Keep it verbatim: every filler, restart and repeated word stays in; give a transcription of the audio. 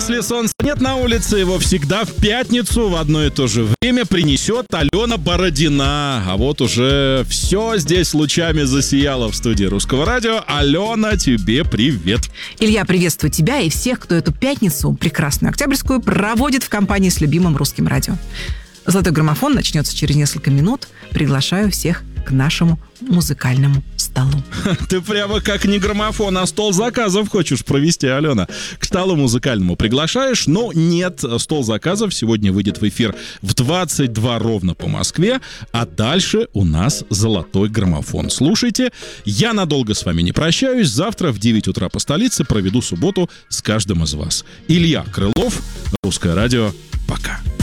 Если солнца нет на улице, его всегда в пятницу в одно и то же время принесет Алена Бородина. А вот уже все здесь лучами засияло в студии Русского радио. Алена, тебе привет. Илья, приветствую тебя и всех, кто эту пятницу, прекрасную октябрьскую, проводит в компании с любимым Русским радио. Золотой граммофон начнется через несколько минут. Приглашаю всех к нашему музыкальному столу. Ты прямо как не граммофон, а стол заказов хочешь провести, Алена. К столу музыкальному приглашаешь, но нет, стол заказов сегодня выйдет в эфир в двадцать два ровно по Москве, а дальше у нас золотой граммофон. Слушайте, я надолго с вами не прощаюсь. Завтра в девять утра по столице проведу субботу с каждым из вас. Илья Крылов, Русское радио. Пока.